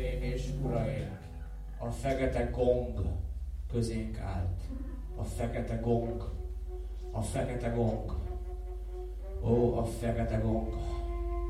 Hölgyeim és uraim, a fekete gong közénk állt. A fekete gong. A fekete gong. Ó, a fekete gong.